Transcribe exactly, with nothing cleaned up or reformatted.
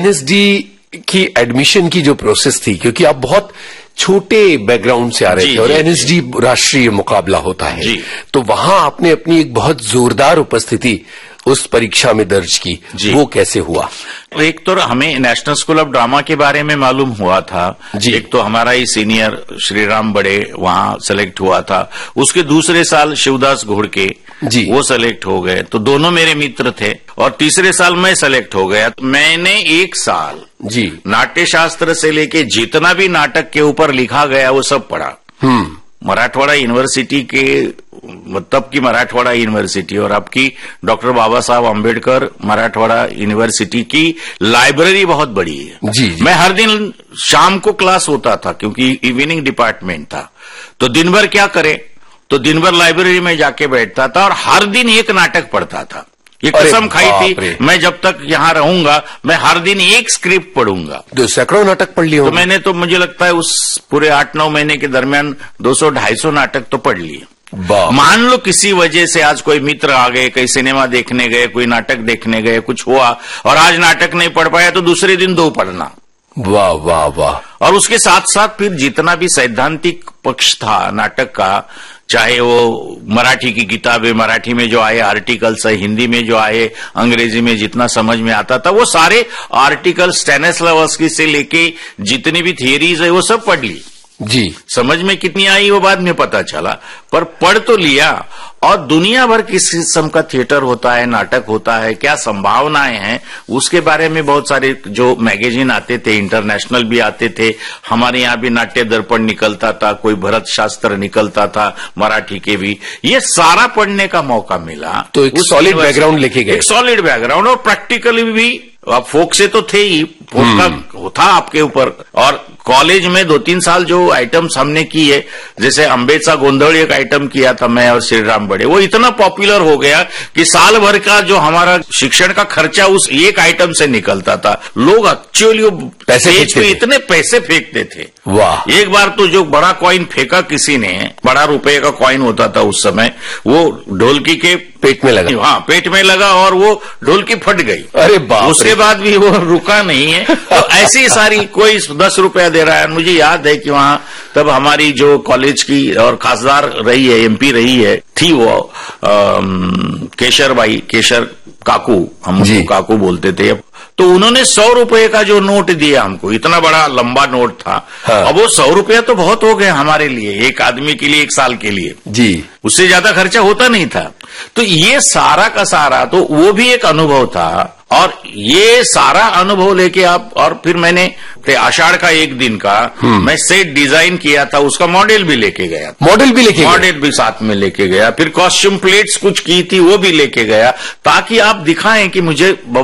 NSD की admission की जो प्रोसेस थी, क्योंकि आप बहुत छोटे बैकग्राउंड से आ रहे थे और एनएसडी राष्ट्रीय मुकाबला होता है, तो वहां आपने अपनी एक बहुत जोरदार उपस्थिति उस परीक्षा में दर्ज की, वो कैसे हुआ? एक तो हमें नेशनल स्कूल ऑफ ड्रामा के बारे में मालूम हुआ था, एक तो हमारा ही सीनियर श्रीराम बड़े वहां सेलेक्ट हुआ था, उसके दूसरे साल शिवदास घोड़के जी वो सेलेक्ट हो गए, तो दोनों मेरे मित्र थे, और तीसरे साल मैं सेलेक्ट हो गया। मैंने एक साल जी नाट्य शास्त्र से लेके जितना भी नाटक के ऊपर लिखा गया वो सब पढ़ा। हम्म मराठवाड़ा यूनिवर्सिटी के, तब की मराठवाड़ा यूनिवर्सिटी और अब की डॉक्टर बाबा साहब अम्बेडकर मराठवाड़ा यूनिवर्सिटी की लाइब्रेरी बहुत बड़ी है। जी, जी। मैं हर दिन शाम को क्लास होता था क्योंकि इवनिंग डिपार्टमेंट था, तो दिन भर क्या करे, तो दिन भर लाइब्रेरी में जाके बैठता था और हर दिन एक नाटक पढ़ता था। ये कसम खाई थी, मैं जब तक यहाँ रहूंगा मैं हर दिन एक स्क्रिप्ट पढ़ूंगा। तो सैकड़ों नाटक पढ़ लिए तो मैंने तो मुझे लगता है उस पूरे आठ नौ महीने के दरमियान दो सौ ढाई सौ नाटक तो पढ़ लिए। मान लो किसी वजह से आज कोई मित्र आ गए, कहीं सिनेमा देखने गए, कोई नाटक देखने गए, कुछ हुआ और आज नाटक नहीं पढ़ पाया, तो दूसरे दिन दो पढ़ना। वाह वाह वाह। और उसके साथ साथ फिर जितना भी सैद्धांतिक पक्ष था नाटक का, चाहे वो मराठी की किताबें, मराठी में जो आए आर्टिकल्स है, हिंदी में जो आए, अंग्रेजी में जितना समझ में आता था, वो सारे आर्टिकल स्टैनिस्लावस्की से लेके जितनी भी थियरीज है वो सब पढ़ ली। जी समझ में कितनी आई वो बाद में पता चला, पर पढ़ तो लिया। और दुनिया भर किस किस्म का थिएटर होता है, नाटक होता है, क्या संभावनाएं हैं, उसके बारे में बहुत सारे जो मैगजीन आते थे, इंटरनेशनल भी आते थे, हमारे यहाँ भी नाट्य दर्पण निकलता था, कोई भरत शास्त्र निकलता था, मराठी के भी, ये सारा पढ़ने का मौका मिला। तो एक सॉलिड बैकग्राउंड लेके गए। एक सॉलिड बैकग्राउंड, और प्रैक्टिकली भी आप फोक से तो थे ही, फोक का था आपके ऊपर। और कॉलेज में दो तीन साल जो आइटम्स हमने की है, जैसे अंबेचा गोंधड़ एक आइटम किया था मैं और श्रीराम बड़े, वो इतना पॉपुलर हो गया कि साल भर का जो हमारा शिक्षण का खर्चा उस एक आइटम से निकलता था। लोग एक्चुअली पैसे पे इतने पैसे फेंकते थे। वाह। एक बार तो जो बड़ा कॉइन फेंका किसी ने, बड़ा रुपए का कॉइन होता था उस समय, वो ढोलकी के पेट में लगा। हाँ, पेट में लगा और वो ढोलकी फट गई। अरे बाप। उसके बाद भी वो रुका नहीं है। तो ऐसी सारी, कोई दस रुपया दे रहा है। मुझे याद है कि वहां तब हमारी जो कॉलेज की और खासदार रही है, एमपी रही है, थी वो केशर बाई, केशर काकू, हम उनको काकू बोलते थे। तो उन्होंने सौ रुपए का जो नोट दिया हमको, इतना बड़ा लंबा नोट था। हाँ। अब वो सौ रुपया तो बहुत हो गए हमारे लिए, एक आदमी के लिए, एक साल के लिए जी, उससे ज्यादा खर्चा होता नहीं था। तो ये सारा का सारा तो वो भी एक अनुभव था। और ये सारा अनुभव लेके आप, और फिर मैंने आषाढ़ का एक दिन का मैं सेट डिजाइन किया था, उसका मॉडल भी लेके गया। मॉडल भी लेके मॉडल भी साथ में लेके गया। फिर कॉस्ट्यूम प्लेट्स कुछ की थी वो भी लेके गया, ताकि आप दिखाएं कि मुझे